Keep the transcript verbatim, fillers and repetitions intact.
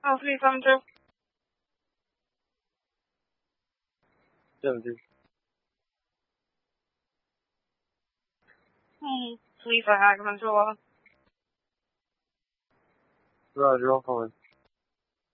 Oh, three seven two. Seven two. Hmm. Lisa Hagman, Joel. Roger, I'll call in.